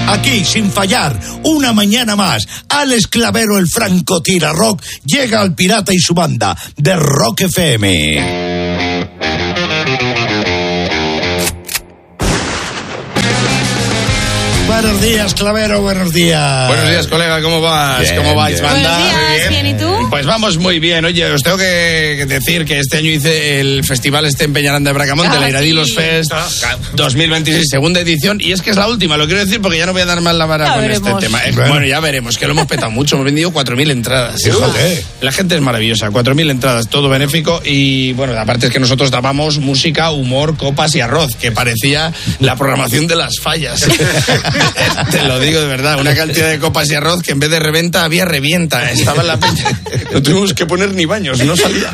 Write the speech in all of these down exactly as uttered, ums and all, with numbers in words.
Aquí, sin fallar, una mañana más, Alex Clavero, el francotira rock, llega al Pirata y su banda de Rock F M. Buenos días, Clavero, buenos días. Buenos días, colega, ¿cómo vas? Bien, ¿Cómo vais, bien. banda? Buenos días, ¿Bien? bien, ¿y tú? Pues vamos muy bien. Oye, os tengo que decir que este año hice el festival este en Peñaranda de Bracamonte, Ah, la Iradilos sí. Fest dos mil veintiséis, segunda edición, y es que es la última, lo quiero decir porque ya no voy a dar más la vara Ya con veremos. este tema. Eh, Bueno. Bueno, ya veremos, que lo hemos petado mucho, hemos vendido cuatro mil entradas. Fíjate. La gente es maravillosa, cuatro mil entradas, todo benéfico, y bueno, aparte es que nosotros dábamos música, humor, copas y arroz, que parecía la programación de las fallas. Te lo digo de verdad, una cantidad de copas y arroz que en vez de reventa había revienta, estaba en la peña. No tuvimos que poner ni baños, no salía.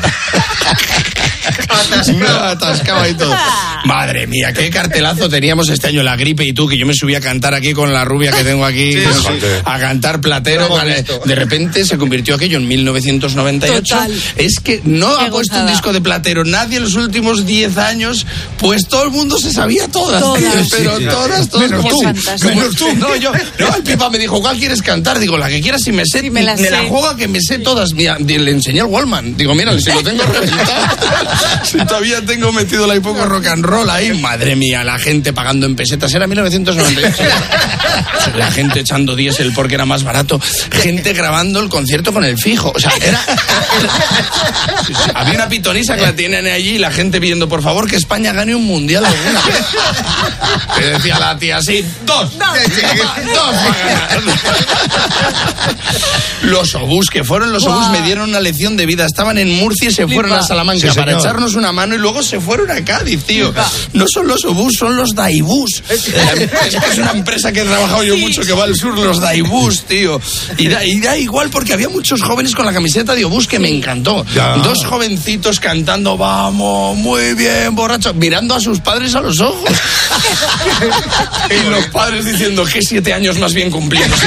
No, atascaba y todo. Madre mía, qué cartelazo teníamos este año, La Gripe y tú, que yo me subí a cantar aquí con la rubia que tengo aquí, Sí, no sí. sé, a cantar Platero. Vale. De repente se convirtió aquello en mil novecientos noventa y ocho. Total. Es que no Qué ha puesto un gozada. disco de Platero nadie en los últimos diez años, pues todo el mundo se sabía todas, Todas. tío, pero Sí. todas, todas. Menos como tú, si- fantástico. como- Menos tú. No, yo, no, el Pipa me dijo, ¿cuál quieres cantar? Digo, la que quieras, si me sé, Sí, me la sé. juego que me sé todas. Mira, le enseñé al Wallman. Digo, mira, si lo tengo reventado. Si todavía tengo metido la poco rock and roll ahí. Madre mía, la gente pagando en pesetas. Era mil novecientos noventa y ocho. La gente echando diésel porque era más barato. Gente grabando el concierto con el fijo. O sea, era... Sí, sí. Había una pitonisa que la tienen allí y la gente pidiendo, por favor, que España gane un mundial alguna vez. Que decía la tía así, dos. Dos, dos va a ganar. Los obús, que fueron los obús, me dieron una lección de vida. Estaban en Murcia y se fueron a Salamanca Sí, para señor. echarnos una mano y luego se fueron a Cádiz, tío. No son los obús, son los daibús. Es que es una empresa que he trabajado yo mucho que va al sur, los daibús, tío. Y da, y da igual porque había muchos jóvenes con la camiseta de obús que me encantó. Ya. Dos jovencitos cantando, vamos, muy bien, borrachos, mirando a sus padres a los ojos. Y los padres diciendo que siete años más bien cumplidos.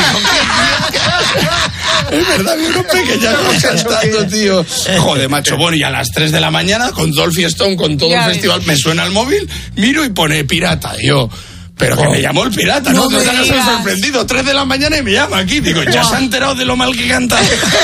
Es verdad, vi unos pequeños cantando, tío. Joder, macho. Bueno, y a las tres de la mañana, con todo el fiestón, con todo Ya el ves. festival, me suena el móvil, miro y pone pirata. Y yo, pero que me llamó el pirata, ¿no? No No me te hagas el digas. sorprendido. Tres de la mañana y me llama aquí. Digo, ya se ha enterado de lo mal que canta.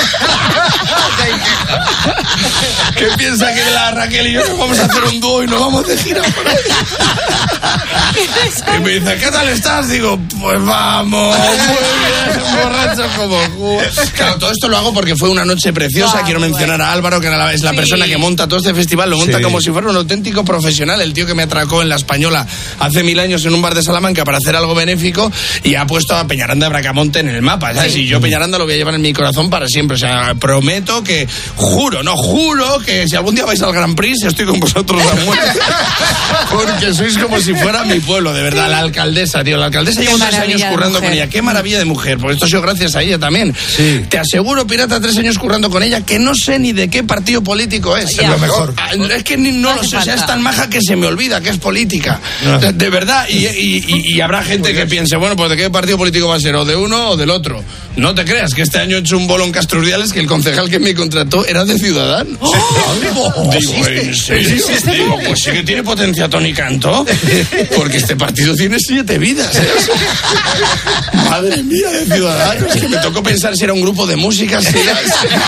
¿Qué piensa que la Raquel y yo nos vamos a hacer un dúo y nos vamos de gira por ahí? Y me dice, ¿qué tal estás? Digo, pues vamos, muy bien, borracho como jugo. Claro, todo esto lo hago porque fue una noche preciosa. Wow, Quiero muy mencionar a Álvaro, que es la Sí. persona que monta todo este festival. Lo monta Sí. como si fuera un auténtico profesional. El tío que me atracó en La Española hace mil años en un bar de Salamanca para hacer algo benéfico y ha puesto a Peñaranda de Bracamonte en el mapa, ¿sabes? Sí. Y yo Peñaranda lo voy a llevar en mi corazón para siempre. O sea, prometo que, juro, no, juro que si algún día vais al Grand Prix, estoy con vosotros a muerte. Porque sois como si fuera mi pueblo, de verdad. La alcaldesa, tío. La alcaldesa Qué llevo tres maravilla años de currando con mujer. ella. Qué maravilla de mujer. Porque esto ha sido gracias a ella también. Sí. Te aseguro, Pirata, tres años currando con ella, que no sé ni de qué partido político es. Ya. Es lo mejor. Ah, Es que ni, no No lo hace sé, o sea, falta. es tan maja que se me olvida que es política. No. De, de verdad, y, y- y- y habrá gente que piense, bueno, pues de qué partido político va a ser, o de uno o del otro. No te creas que este año he hecho un bolo en Castro Urdiales que el concejal que me contrató era de Ciudadanos. Digo, ¿en serio? Digo, pues sí que tiene potencia Tony Cantó, porque este partido tiene siete vidas. ¿eh? Madre mía, de Ciudadanos, que me tocó pensar si era un grupo de música. Si era-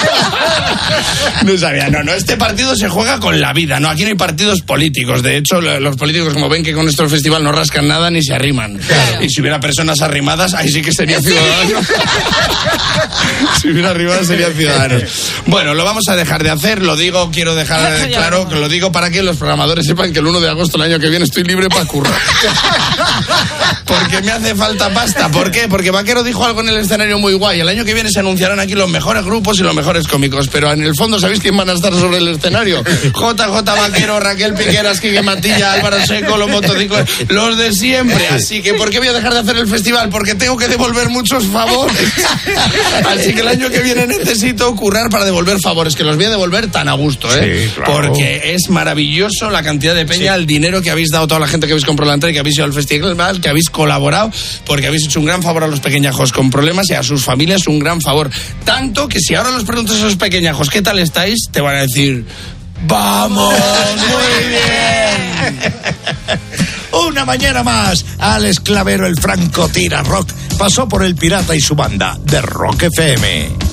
No sabía, no, no, este partido se juega con la vida, no, aquí no hay partidos políticos. De hecho, lo- los políticos, como ven que con nuestro festival no rascan nada ni se arriman. Y si hubiera personas arrimadas, ahí sí que sería Ciudadanos. Si hubiera arrimadas sería Ciudadanos. Bueno, lo vamos a dejar de hacer, lo digo, quiero dejar eh, Ya claro, veremos. que lo digo para que los programadores sepan que el uno de agosto del año que viene estoy libre para currar. Porque me hace falta pasta. ¿Por qué? Porque Vaquero dijo algo en el escenario muy guay. El año que viene se anunciarán aquí los mejores grupos y los mejores cómicos. Pero en el fondo, ¿sabéis quién van a estar sobre el escenario? J J Vaquero, Raquel Piqueras, Quique Matilla, Álvaro Seco, los motociclos, los de siempre. Así que, ¿por qué voy a dejar de hacer el festival? Porque tengo que devolver muchos favores. Así que el año que viene necesito currar para devolver favores, que los voy a devolver tan a gusto, ¿eh? Sí, claro. Porque es maravilloso la cantidad de peña, el dinero que habéis dado toda la gente que habéis comprado la entrada, que habéis ido al festival, que habéis colaborado, porque habéis hecho un gran favor a los pequeñajos con problemas y a sus familias un gran favor. Tanto que si ahora los preguntas a esos pequeñajos ¿qué tal estáis? Te van a decir ¡vamos! ¡Muy bien! Una mañana más, Alex Clavero, el francotirador rock, pasó por el pirata y su banda de Rock F M.